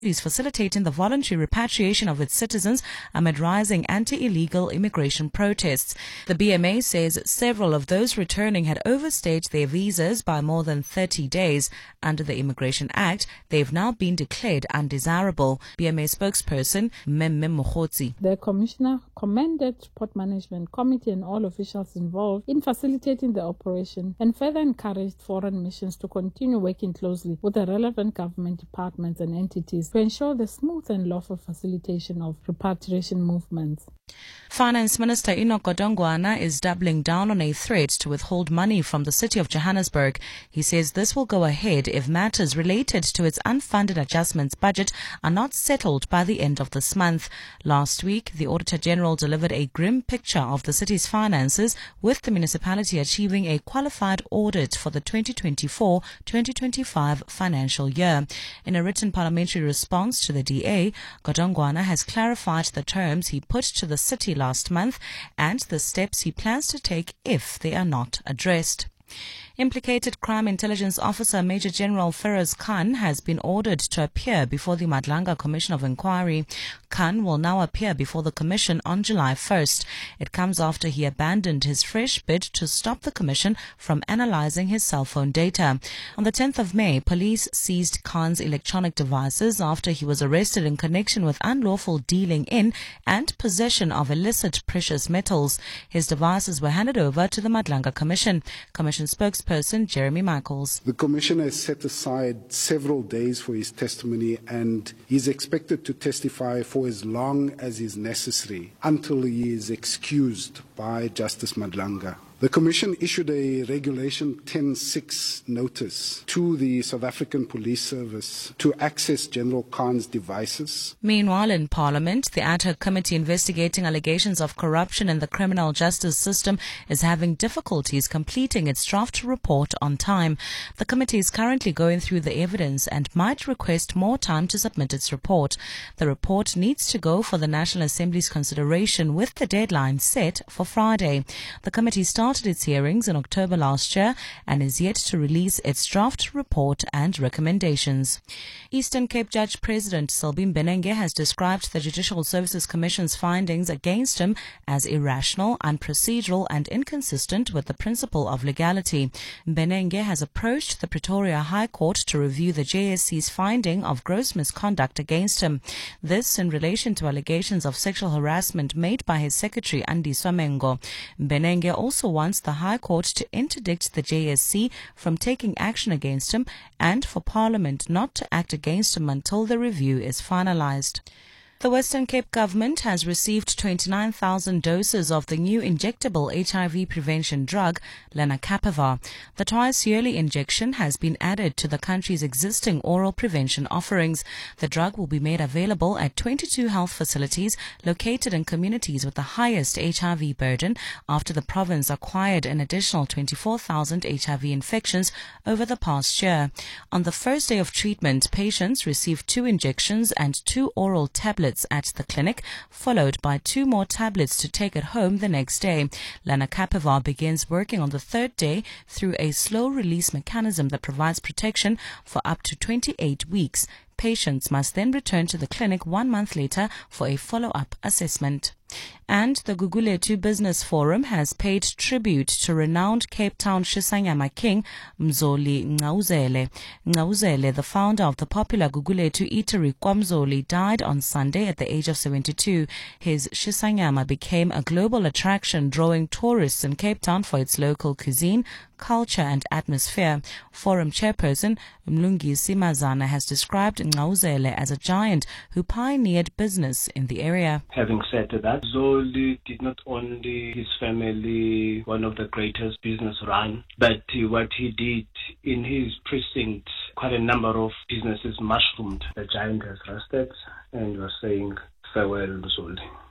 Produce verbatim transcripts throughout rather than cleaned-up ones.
is facilitating the voluntary repatriation of its citizens amid rising anti-illegal immigration protests. The B M A says several of those returning had overstayed their visas by more than thirty days. Under the Immigration Act, they've now been declared undesirable. B M A spokesperson Mmemme Mogotsi. The Commissioner commended Port Management Committee and all officials involved in facilitating the operation and further encouraged foreign missions to continue working closely with the relevant government departments and entities to ensure the smooth and lawful facilitation of repatriation movements. Finance Minister Enoch Godongwana is doubling down on a threat to withhold money from the city of Johannesburg. He says this will go ahead if matters related to its unfunded adjustments budget are not settled by the end of this month. Last week, the Auditor General delivered a grim picture of the city's finances, with the municipality achieving a qualified audit for the twenty twenty-four twenty twenty-five financial year. In a written parliamentary response to the D A, Godongwana has clarified the terms he put to the city last month and the steps he plans to take if they are not addressed. Implicated Crime Intelligence Officer Major General Feroz Khan has been ordered to appear before the Madlanga Commission of Inquiry. Khan will now appear before the Commission on July first. It comes after he abandoned his fresh bid to stop the Commission from analyzing his cell phone data. On the tenth of May, police seized Khan's electronic devices after he was arrested in connection with unlawful dealing in and possession of illicit precious metals. His devices were handed over to the Madlanga Commission. Commission spokesperson Jeremy Michaels. The Commissioner has set aside several days for his testimony, and he is expected to testify for as long as is necessary until he is excused by Justice Madlanga. The Commission issued a Regulation ten six notice to the South African Police Service to access General Khan's devices. Meanwhile, in Parliament, the ad hoc committee investigating allegations of corruption in the criminal justice system is having difficulties completing its draft report on time. The committee is currently going through the evidence and might request more time to submit its report. The report needs to go for the National Assembly's consideration with the deadline set for Friday. The committee started its hearings in October last year and is yet to release its draft report and recommendations. Eastern Cape Judge President Selby Mbenenge has described the Judicial Services Commission's findings against him as irrational, unprocedural and inconsistent with the principle of legality. Mbenenge has approached the Pretoria High Court to review the J S C's finding of gross misconduct against him. This in relation to allegations of sexual harassment made by his secretary Andiswa Mengo. Mbenenge also wants the High Court to interdict the J S C from taking action against him and for Parliament not to act against him until the review is finalized. The Western Cape government has received twenty-nine thousand doses of the new injectable H I V prevention drug, lenacapavir. The twice-yearly injection has been added to the country's existing oral prevention offerings. The drug will be made available at twenty-two health facilities located in communities with the highest H I V burden after the province acquired an additional twenty-four thousand H I V infections over the past year. On the first day of treatment, patients received two injections and two oral tablets at the clinic, followed by two more tablets to take at home the next day. Lenacapavir begins working on the third day through a slow-release mechanism that provides protection for up to twenty-eight weeks. Patients must then return to the clinic one month later for a follow-up assessment. And the Gugulethu Business Forum has paid tribute to renowned Cape Town Shisanyama king Mzoli Ngqawuzele. Ngqawuzele, the founder of the popular Gugulethu eatery KwaMzoli, died on Sunday at the age of seventy-two. His Shisanyama became a global attraction, drawing tourists in Cape Town for its local cuisine, culture and atmosphere. Forum chairperson Mlungisi Mazana has described Ngqawuzele as a giant who pioneered business in the area. Having said that, Zoli did not only his family one of the greatest business run, but what he did in his precinct, quite a number of businesses mushroomed. The giant has rested and was saying farewell, Zoli.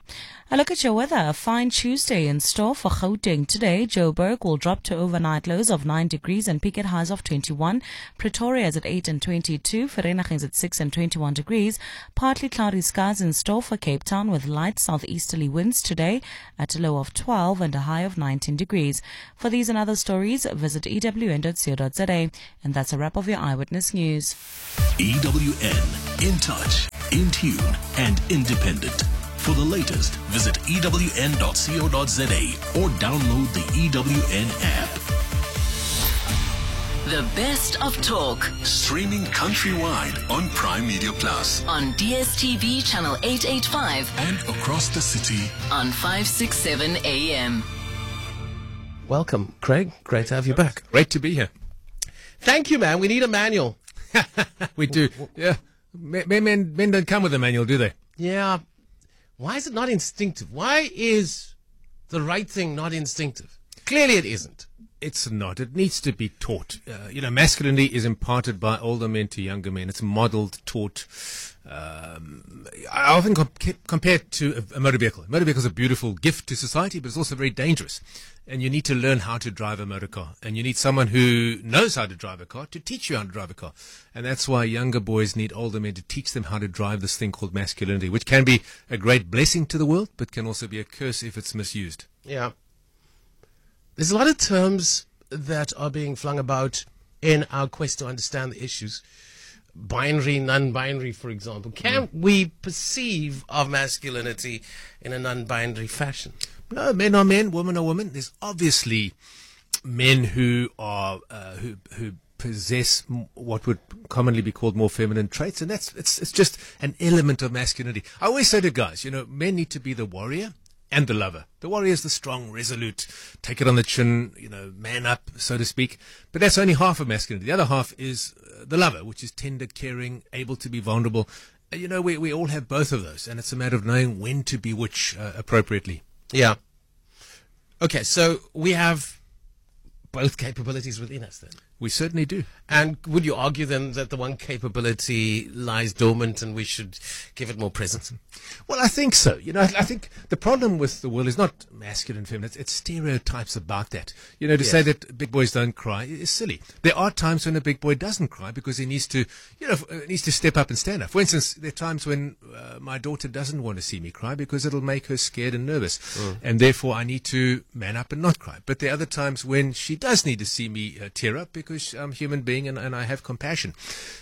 A look at your weather. A fine Tuesday in store for Gauteng today. Joburg will drop to overnight lows of nine degrees and peak at highs of twenty-one. Pretoria is at eight and twenty-two. Vereeniging is at six and twenty-one degrees. Partly cloudy skies in store for Cape Town with light southeasterly winds today at a low of twelve and a high of nineteen degrees. For these and other stories, visit e w n dot co dot z a. And that's a wrap of your Eyewitness News. E W N, in touch, in tune, and independent. For the latest, visit e w n dot co dot z a or download the E W N app. The best of talk. Streaming countrywide on Prime Media Plus. On D S T V channel eight eighty-five. And across the city on five sixty-seven A M. Welcome, Craig. Great to have you back. Great to be here. Thank you, man. We need a manual. We do. Yeah. Men, men, men don't come with a manual, do they? Yeah. Why is it not instinctive? Why is the right thing not instinctive? Clearly it isn't. It's not. It needs to be taught. Uh, you know, masculinity is imparted by older men to younger men. It's modeled, taught. Um, I often comp- compare it to a, a motor vehicle. A motor vehicle is a beautiful gift to society, but it's also very dangerous. And you need to learn how to drive a motor car. And you need someone who knows how to drive a car to teach you how to drive a car. And that's why younger boys need older men to teach them how to drive this thing called masculinity, which can be a great blessing to the world, but can also be a curse if it's misused. Yeah. There's a lot of terms that are being flung about in our quest to understand the issues. Binary, non-binary, for example. Can mm. we perceive of masculinity in a non-binary fashion? No, men are men, women are women. There's obviously men who are uh, who who possess m- what would commonly be called more feminine traits, and that's it's it's just an element of masculinity. I always say to guys, you know, men need to be the warrior and the lover. The warrior is the strong, resolute, take it on the chin, you know, man up, so to speak. But that's only half of masculinity. The other half is uh, the lover, which is tender, caring, able to be vulnerable. Uh, you know, we we all have both of those, and it's a matter of knowing when to be which uh, appropriately. Yeah. Okay, so we have both capabilities within us then. We certainly do. And would you argue then that the one capability lies dormant and we should give it more presence? Well, I think so. You know, I, I think the problem with the world is not masculine and feminine. It's, it's stereotypes about that. You know, to yes. say that big boys don't cry is silly. There are times when a big boy doesn't cry because he needs to, you know, needs to step up and stand up. For instance, there are times when uh, my daughter doesn't want to see me cry because it'll make her scared and nervous. Mm. And therefore I need to man up and not cry. But there are other times when she does need to see me uh, tear up because because I'm a human being and, and I have compassion.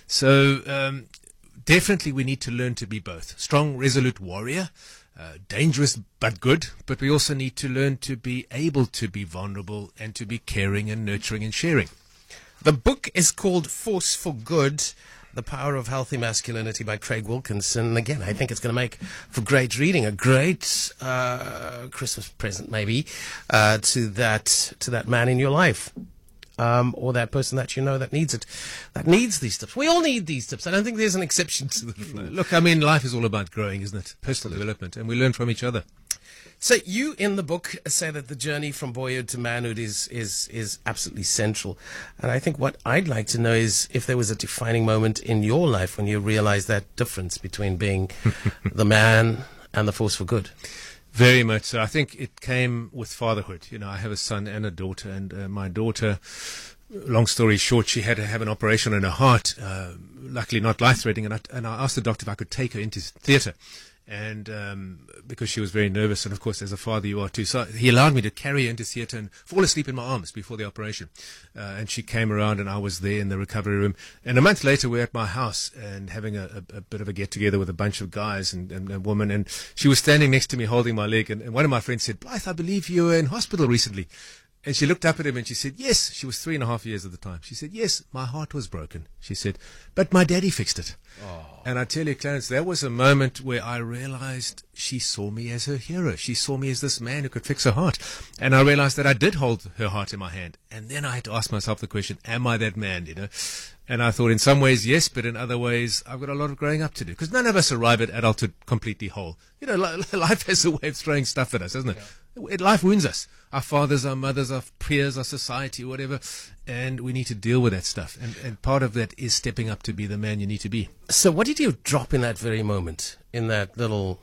So um, definitely we need to learn to be both. Strong, resolute warrior, uh, dangerous but good, but we also need to learn to be able to be vulnerable and to be caring and nurturing and sharing. The book is called Force for Good, The Power of Healthy Masculinity by Craig Wilkinson. Again, I think it's going to make for great reading, a great uh, Christmas present maybe uh, to that to that man in your life. Um, or that person that you know that needs it, that needs these tips. We all need these tips. I don't think there's an exception to the rule. Look, I mean, life is all about growing, isn't it? Personal development, and we learn from each other. So you, in the book, say that the journey from boyhood to manhood is is is absolutely central. And I think what I'd like to know is if there was a defining moment in your life when you realized that difference between being the man and the force for good. Very much so. I think it came with fatherhood. You know, I have a son and a daughter, and uh, my daughter, long story short, she had to have an operation on her heart, uh, luckily not life-threatening, and I, and I asked the doctor if I could take her into theatre. And um, because she was very nervous, and of course, as a father, you are too. So he allowed me to carry her into theatre and fall asleep in my arms before the operation. Uh, and she came around, and I was there in the recovery room. And a month later, we were at my house and having a, a, a bit of a get-together with a bunch of guys and, and a woman. And she was standing next to me, holding my leg. And, and one of my friends said, "Blythe, I believe you were in hospital recently." And she looked up at him and she said, "Yes." She was three and a half years at the time. She said, "Yes, my heart was broken." She said, "But my daddy fixed it." Oh. And I tell you, Clarence, that was a moment where I realized she saw me as her hero. She saw me as this man who could fix her heart. And I realized that I did hold her heart in my hand. And then I had to ask myself the question, am I that man, you know? And I thought in some ways, yes, but in other ways, I've got a lot of growing up to do. Because none of us arrive at adulthood completely whole. You know, life has a way of throwing stuff at us, doesn't it? Yeah. Life wounds us. Our fathers, our mothers, our peers, our society, whatever. And we need to deal with that stuff. And, and part of that is stepping up to be the man you need to be. So what did you drop in that very moment, in that little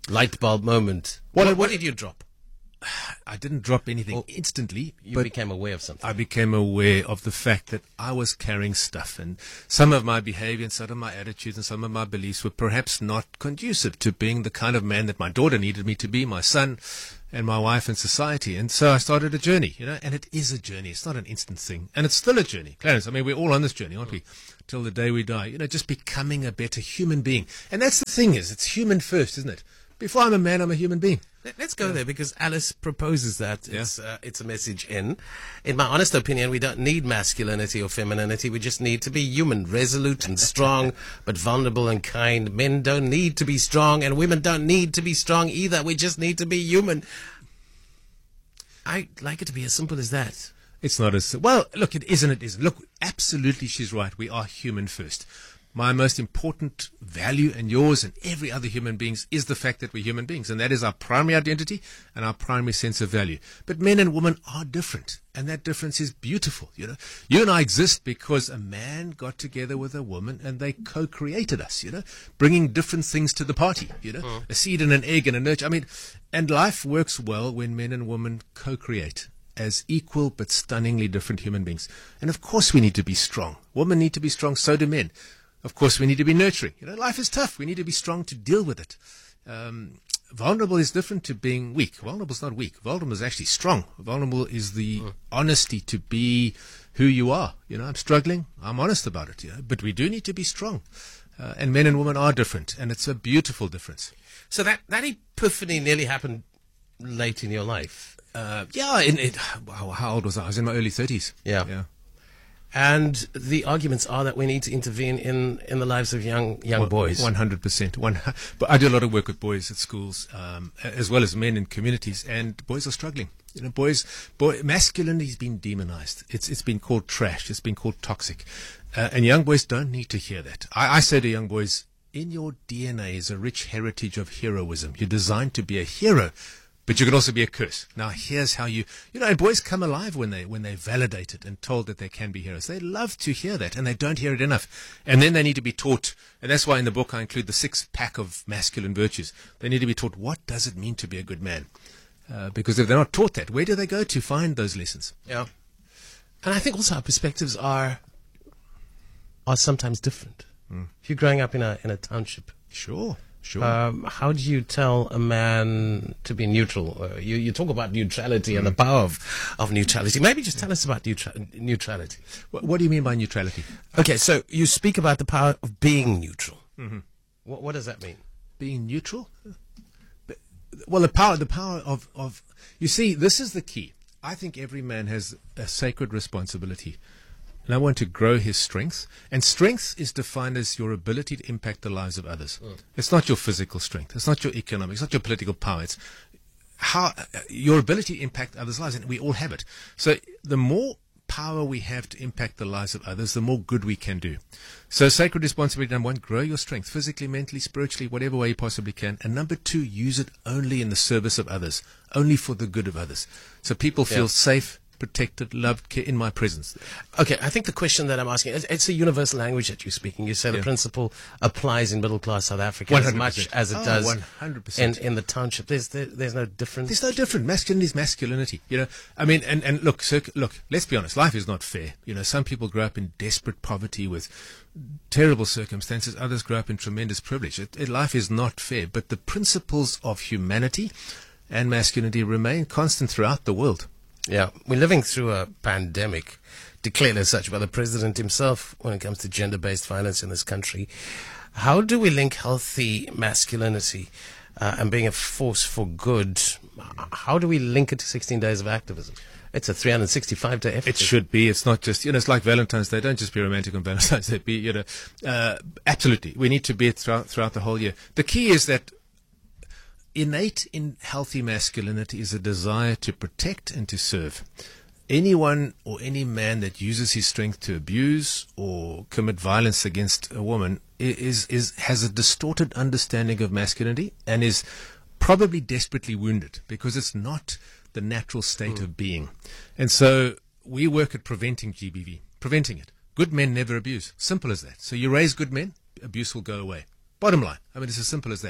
light bulb moment? Well, what, it- what did you drop? I didn't drop anything Well, instantly, You but became aware of something. I became aware of the fact that I was carrying stuff, and some of my behavior and some of my attitudes and some of my beliefs were perhaps not conducive to being the kind of man that my daughter needed me to be, my son and my wife and society. And so I started a journey, you know, and it is a journey. It's not an instant thing. And it's still a journey. Clarence, I mean, we're all on this journey, aren't we? Till the day we die, you know, just becoming a better human being. And that's the thing is, it's human first, isn't it? Before I'm a man, I'm a human being. Let- Let's go there because Alice proposes that. It's, uh, it's a message in. In my honest opinion, we don't need masculinity or femininity. We just need to be human, resolute and strong, but vulnerable and kind. Men don't need to be strong and women don't need to be strong either. We just need to be human. I'd like it to be as simple as that. It's not as well. Look, it isn't. It isn't. Look, absolutely, she's right. We are human first. My most important value, and yours and every other human being's, is the fact that we're human beings, and that is our primary identity and our primary sense of value. But men and women are different, and that difference is beautiful. You know, you and I exist because a man got together with a woman, and they co-created us. You know, bringing different things to the party. You know, Mm. a seed and an egg and a nurture. I mean, and life works well when men and women co-create as equal but stunningly different human beings. And of course we need to be strong. Women need to be strong, so do men. Of course we need to be nurturing. You know, life is tough. We need to be strong to deal with it. Um, vulnerable is different to being weak. Vulnerable is not weak. Vulnerable is actually strong. Vulnerable is the mm. honesty to be who you are. You know, I'm struggling. I'm honest about it. You know, but we do need to be strong. Uh, and men and women are different, and it's a beautiful difference. So that, that epiphany nearly happened late in your life. Uh, yeah, in, it, wow, how old was I? I was in my early thirties. Yeah. Yeah. And the arguments are that we need to intervene in, in the lives of young young Well, boys. one hundred percent. One, but I do a lot of work with boys at schools, um, as well as men in communities, and boys are struggling. You know, boys, boy, masculinity has been demonized. It's it's been called trash. It's been called toxic, uh, and young boys don't need to hear that. I, I say to young boys, in your D N A is a rich heritage of heroism. You're designed to be a hero, but you can also be a curse. Now, here's how you, you know, and boys come alive when they when they're validated and told that they can be heroes. They love to hear that, and they don't hear it enough. And then they need to be taught, and that's why in the book I include the six pack of masculine virtues. They need to be taught, what does it mean to be a good man? Uh, because if they're not taught that, where do they go to find those lessons? Yeah. And I think also our perspectives are are sometimes different. Mm. If you're growing up in a in a township, Sure, sure. um, how do you tell a man to be neutral? Uh, you you talk about neutrality and the power of, of neutrality. Maybe just tell us about neutra- neutrality. what, what do you mean by neutrality? Okay, so you speak about the power of being neutral. Mm-hmm. What, what does that mean? Being neutral? But, well, the power, the power of, of, you see, this is the key. I think every man has a sacred responsibility. And I want to grow his strength. And strength is defined as your ability to impact the lives of others. Mm. It's not your physical strength. It's not your economic. It's not your political power. It's how uh, your ability to impact others' lives. And we all have it. So the more power we have to impact the lives of others, the more good we can do. So sacred responsibility, number one, grow your strength physically, mentally, spiritually, whatever way you possibly can. And number two, use it only in the service of others, only for the good of others. So people feel Yeah. safe, protected, loved, care in my presence. Okay, I think the question that I'm asking, it's, it's a universal language that you're speaking. You say the Yeah. principle applies in middle-class South Africa as much as it Oh, does one hundred percent. in, in the township. There's there, there's no difference. There's no different. Masculinity is masculinity. You know, I mean, and, and look, so, look, let's be honest. Life is not fair. You know, some people grow up in desperate poverty with terrible circumstances. Others grow up in tremendous privilege. It, it, life is not fair. But the principles of humanity and masculinity remain constant throughout the world. Yeah, we're living through a pandemic declared as such by the president himself when it comes to gender-based violence in this country. How do we link healthy masculinity uh, and being a force for good? How do we link it to sixteen days of activism? It's a three hundred sixty-five day effort. It should be. It's not just, you know, it's like Valentine's Day. Don't just be romantic on Valentine's Day. Be, you know, uh, absolutely. We need to be it throughout, throughout the whole year. The key is that innate in healthy masculinity is a desire to protect and to serve. Anyone or any man that uses his strength to abuse or commit violence against a woman is, is has a distorted understanding of masculinity and is probably desperately wounded because it's not the natural state mm. of being. And so we work at preventing G B V, preventing it. Good men never abuse. Simple as that. So you raise good men, abuse will go away. Bottom line. I mean, it's as simple as that.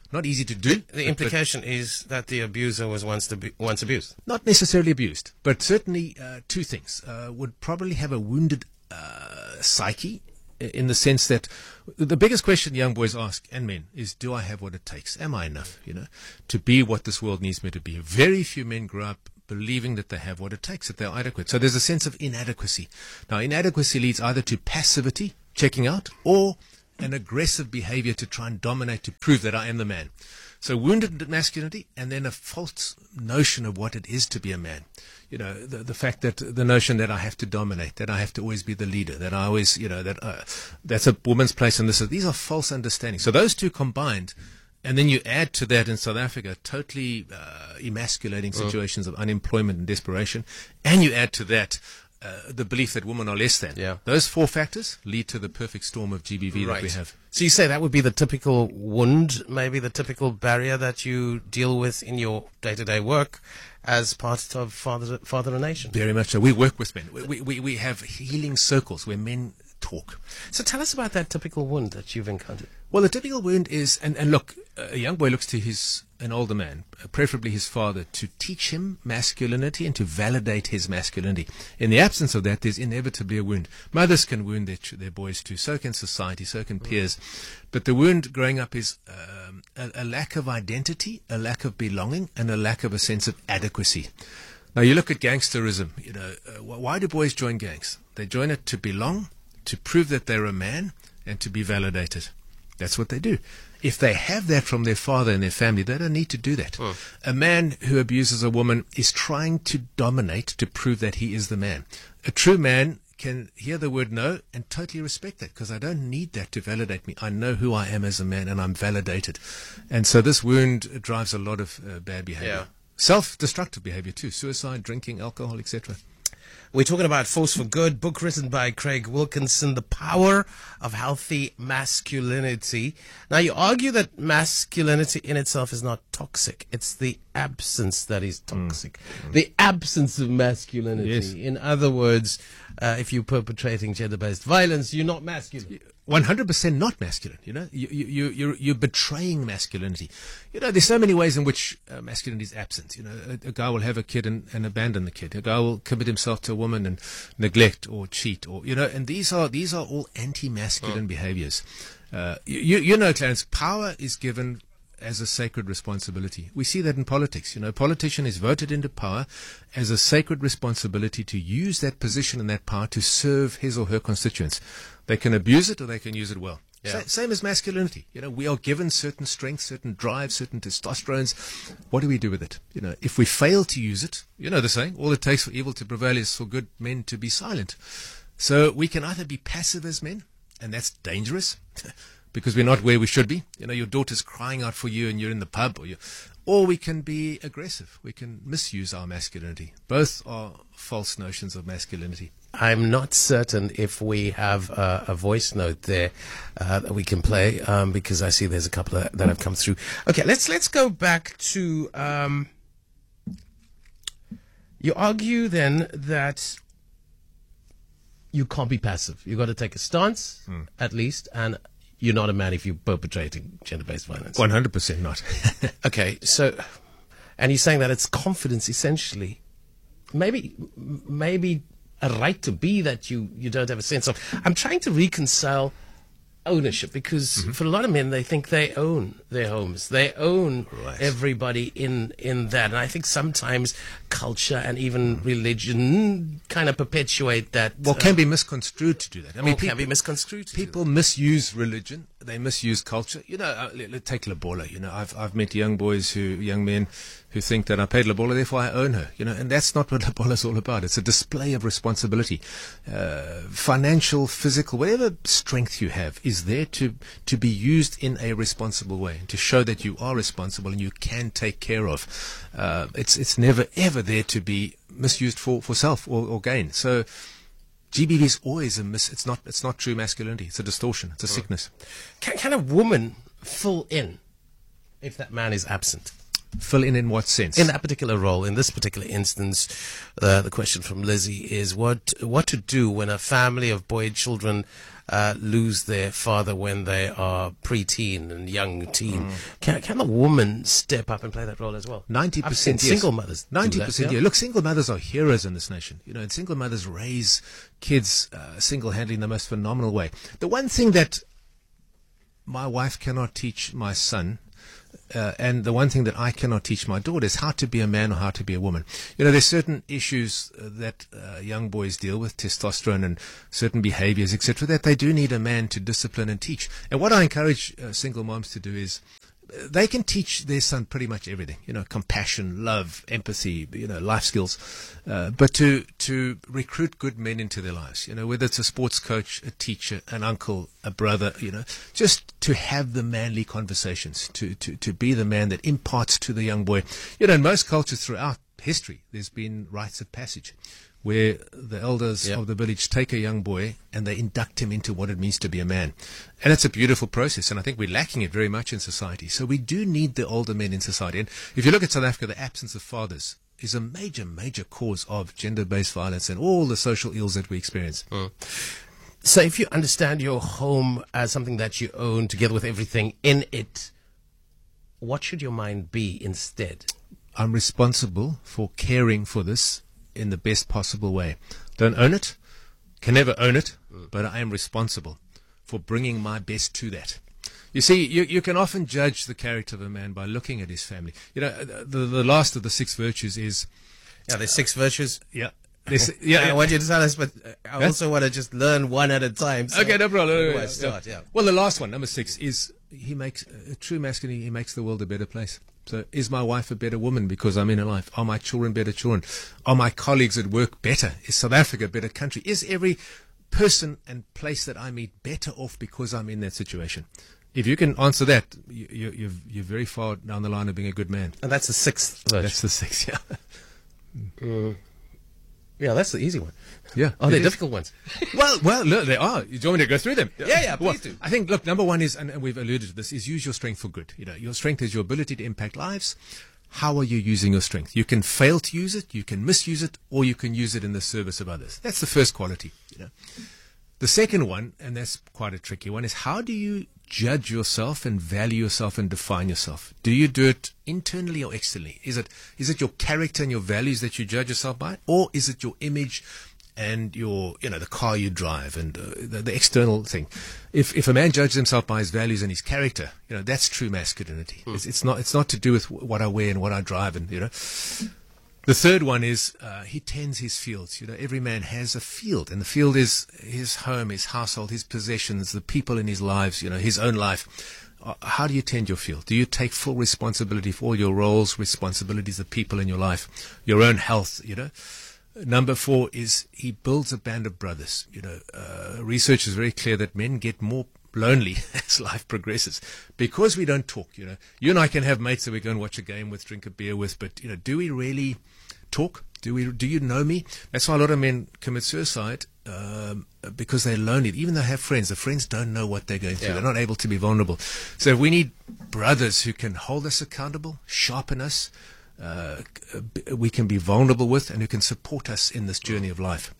Not easy to do. The, the implication is that the abuser was once, the, once abused. Not necessarily abused, but certainly uh, two things. Uh, would probably have a wounded uh, psyche, in the sense that the biggest question young boys ask, and men, is, do I have what it takes? Am I enough, you know, to be what this world needs me to be? Very few men grow up believing that they have what it takes, that they're adequate. So there's a sense of inadequacy. Now, inadequacy leads either to passivity, checking out, or an aggressive behavior to try and dominate, to prove that I am the man. So wounded masculinity, and then a false notion of what it is to be a man. You know, the, the fact that the notion that I have to dominate, that I have to always be the leader, that I always, you know, that uh, that's a woman's place, and this is, these are false understandings. So those two combined, and then you add to that in South Africa totally uh, emasculating situations of unemployment and desperation, and you add to that Uh, the belief that women are less than. Yeah. Those four factors lead to the perfect storm of G B V Right. that we have. So you say that would be the typical wound, maybe the typical barrier that you deal with in your day-to-day work as part of Father, Father a Nation? Very much so. We work with men. We, we, we have healing circles where men talk. So tell us about that typical wound that you've encountered. Well, the typical wound is, and, and look, a young boy looks to his an older man, preferably his father, to teach him masculinity and to validate his masculinity. In the absence of that, there's inevitably a wound. Mothers can wound their, their boys too, so can society, so can peers. But the wound growing up is um, a, a lack of identity, a lack of belonging, and a lack of a sense of adequacy. Now, you look at gangsterism. You know, uh, why do boys join gangs? They join it to belong, to prove that they're a man, and to be validated. That's what they do. If they have that from their father and their family, they don't need to do that. Mm. A man who abuses a woman is trying to dominate to prove that he is the man. A true man can hear the word no and totally respect that, because I don't need that to validate me. I know who I am as a man, and I'm validated. And so this wound drives a lot of uh, bad behavior. Yeah. Self-destructive behavior too, suicide, drinking, alcohol, et cetera. We're talking about Force for Good, book written by Craig Wilkinson, The Power of Healthy Masculinity. Now, you argue that masculinity in itself is not toxic. It's the absence that is toxic. Mm. The absence of masculinity. Yes. In other words, uh, if you're perpetrating gender-based violence, you're not masculine. one hundred percent not masculine, you know. You, you, you're, you're betraying masculinity. You know, there's so many ways in which uh, masculinity is absent. You know, a, a guy will have a kid and, and abandon the kid. A guy will commit himself to a woman and neglect or cheat, or, you know, and these are, these are all anti-masculine oh. behaviors. Uh, you, you know, Clarence, power is given as a sacred responsibility. We see that in politics. You know, a politician is voted into power as a sacred responsibility to use that position and that power to serve his or her constituents. They can abuse it or they can use it well. Yeah. Sa- same as masculinity. You know, we are given certain strengths, certain drives, certain testosterones. What do we do with it? You know, if we fail to use it, you know the saying, all it takes for evil to prevail is for good men to be silent. So we can either be passive as men, and that's dangerous, because we're not where we should be. You know, your daughter's crying out for you and you're in the pub, or you, or we can be aggressive. We can misuse our masculinity. Both are false notions of masculinity. I'm not certain if we have a, a voice note there uh, that we can play, um, because I see there's a couple of, that have come through. Okay, let's let's go back to. Um, you argue then that you can't be passive. You've got to take a stance, mm. at least, and you're not a man if you're perpetrating gender-based violence. one hundred percent not. Okay, so, and you're saying that it's confidence, essentially. Maybe, maybe a right to be that you, you don't have a sense of. I'm trying to reconcile ownership, because mm-hmm. for a lot of men, they think they own their homes. They own right. everybody in, in that. And I think sometimes culture and even religion kind of perpetuate that. Well, uh, can be misconstrued to do that. I mean, people, can be misconstrued to People do that. misuse religion. They misuse culture. You know, uh, let, let, take Lobola. You know, I've, I've met young boys who, young men who think that I paid Lobola, therefore I own her. You know, and that's not what Lobola is all about. It's a display of responsibility. Uh, financial, physical, whatever strength you have is there to, to be used in a responsible way, to show that you are responsible and you can take care of. Uh, it's, it's never, ever there to be misused for, for self or, or gain. So G B V is always a mis, it's not, it's not true masculinity. It's a distortion. It's a sickness. Can, can a woman fill in if that man is absent? Fill in in what sense? In that particular role, in this particular instance, uh, the question from Lizzie is what what to do when a family of boy children uh, lose their father when they are preteen and young teen. Mm. Can, can the woman step up and play that role as well? ninety percent yes. Single mothers. ninety percent, yeah. Look, single mothers are heroes in this nation. You know, and single mothers raise kids uh, single-handedly in the most phenomenal way. The one thing that my wife cannot teach my son, Uh, and the one thing that I cannot teach my daughter is how to be a man or how to be a woman. You know, there's certain issues uh, that uh, young boys deal with, testosterone and certain behaviors, et cetera, that they do need a man to discipline and teach. And what I encourage uh, single moms to do is they can teach their son pretty much everything, you know, compassion, love, empathy, you know, life skills, uh, but to to recruit good men into their lives, you know, whether it's a sports coach, a teacher, an uncle, a brother, you know, just to have the manly conversations, to, to, to be the man that imparts to the young boy. You know, in most cultures throughout history, there's been rites of passage, where the elders yep. of the village take a young boy and they induct him into what it means to be a man. And it's a beautiful process, and I think we're lacking it very much in society. So we do need the older men in society. And if you look at South Africa, the absence of fathers is a major, major cause of gender-based violence and all the social ills that we experience. Mm. So if you understand your home as something that you own together with everything in it, what should your mind be instead? I'm responsible for caring for this in the best possible way. Don't own it, can never own it, mm. but I am responsible for bringing my best to that. You see, you, you can often judge the character of a man by looking at his family. You know, the, the last of the six virtues is... Yeah, there's six virtues? Yeah. There's, yeah, I want you to tell us, but I also want to just learn one at a time. So okay, no problem. Yeah. Start, yeah. Well, the last one, number six, is he makes a true masculine, he makes the world a better place. So is my wife a better woman because I'm in her life? Are my children better children? Are my colleagues at work better? Is South Africa a better country? Is every person and place that I meet better off because I'm in that situation? If you can answer that, you, you, you're, you're very far down the line of being a good man. And that's the sixth verse. That's the sixth, yeah. Mm. Yeah, that's the easy one. Yeah. Oh, they're difficult ones. well, well, look, they are. You want me to go through them? Yeah, yeah, please well, do. I think, look, number one is, and we've alluded to this, is use your strength for good. You know, your strength is your ability to impact lives. How are you using your strength? You can fail to use it, you can misuse it, or you can use it in the service of others. That's the first quality. You know. The second one, and that's quite a tricky one, is how do you judge yourself and value yourself and define yourself? Do you do it internally or externally? Is it is it your character and your values that you judge yourself by, or is it your image and your, you know, the car you drive and uh, the, the external thing? If if a man judges himself by his values and his character, you know, that's true masculinity. Mm. It's, it's not it's not to do with what I wear and what I drive, and you know. The third one is uh, he tends his fields. You know, every man has a field, and the field is his home, his household, his possessions, the people in his lives, you know, his own life. Uh, how do you tend your field? Do you take full responsibility for all your roles, responsibilities, the people in your life, your own health, you know? Number four is he builds a band of brothers. You know, uh, research is very clear that men get more lonely as life progresses because we don't talk. You know, you and I can have mates that we go and watch a game with, drink a beer with, but you know, do we really talk? Do we? Do you know me? That's why a lot of men commit suicide um, because they're lonely. Even though they have friends, the friends don't know what they're going through. Yeah. They're not able to be vulnerable. So we need brothers who can hold us accountable, sharpen us. Uh, we can be vulnerable with, and who can support us in this journey of life.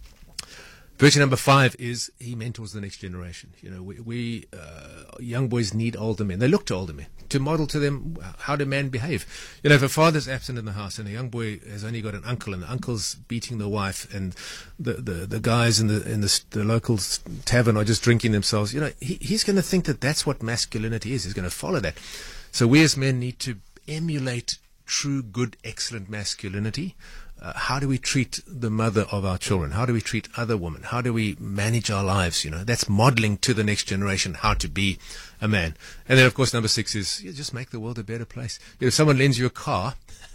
Virtue number five is he mentors the next generation. You know, we, we uh, young boys need older men. They look to older men to model to them how do men behave. You know, if a father's absent in the house and a young boy has only got an uncle, and the uncle's beating the wife, and the the, the guys in the in the, the local tavern are just drinking themselves, you know, he, he's going to think that that's what masculinity is. He's going to follow that. So we as men need to emulate true, good, excellent masculinity. Uh, how do we treat the mother of our children? How do we treat other women? How do we manage our lives? You know, that's modeling to the next generation how to be a man. And then, of course, number six is you just make the world a better place. You know, if someone lends you a car,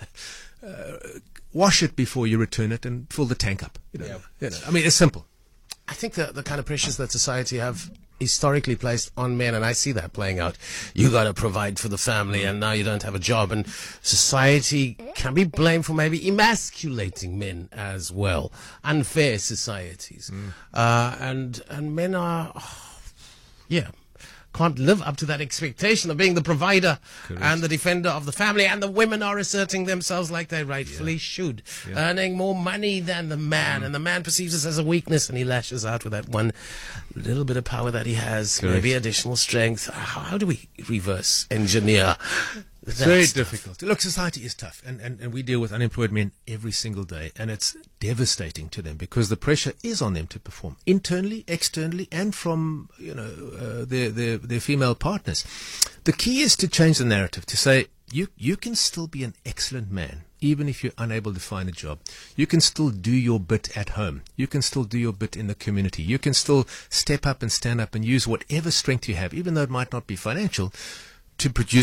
uh, wash it before you return it and fill the tank up. You know, yeah. you know, I mean, it's simple. I think the, the kind of pressures that society have historically placed on men, and I see that playing out. You got to provide for the family, and now you don't have a job, and society can be blamed for maybe emasculating men as well. Unfair societies, mm. uh, and and men are, oh, yeah, can't live up to that expectation of being the provider Correct. and the defender of the family, and the women are asserting themselves like they rightfully Yeah. should, Yeah. earning more money than the man, Mm. and the man perceives this as a weakness, and he lashes out with that one little bit of power that he has, Correct. maybe additional strength. How, how do we reverse engineer? It's that very stuff? difficult. Look, society is tough, and, and, and we deal with unemployed men every single day, and it's devastating to them because the pressure is on them to perform internally, externally, and from you know uh, their, their their female partners. The key is to change the narrative to say you you can still be an excellent man even if you're unable to find a job. You can still do your bit at home. You can still do your bit in the community. You can still step up and stand up and use whatever strength you have, even though it might not be financial, to produce